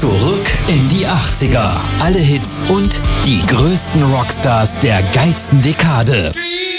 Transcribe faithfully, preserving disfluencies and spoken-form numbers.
Zurück in die achtziger. Alle Hits und die größten Rockstars der geilsten Dekade.